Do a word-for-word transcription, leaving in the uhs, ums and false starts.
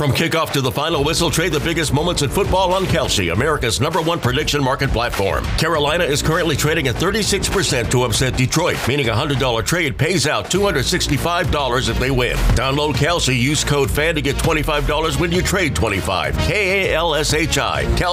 From kickoff to the final whistle, trade the biggest moments in football on Kalshi, America's number one prediction market platform. Carolina is currently trading at thirty-six percent to upset Detroit, meaning a one hundred dollars trade pays out two hundred sixty-five dollars if they win. Download Kalshi, use code FAN to get twenty-five dollars when you trade twenty-five. K A L S H I.